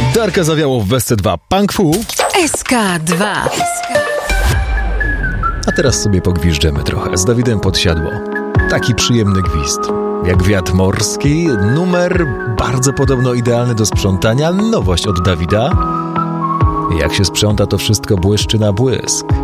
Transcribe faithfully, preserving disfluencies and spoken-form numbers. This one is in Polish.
Darka Zawiało w W S C dwa Punk Fu. S K dwa. A teraz sobie pogwiżdżemy trochę z Dawidem Podsiadło. Taki przyjemny gwizd. Jak wiatr morski, numer bardzo podobno idealny do sprzątania, nowość od Dawida. Jak się sprząta, to wszystko błyszczy na błysk.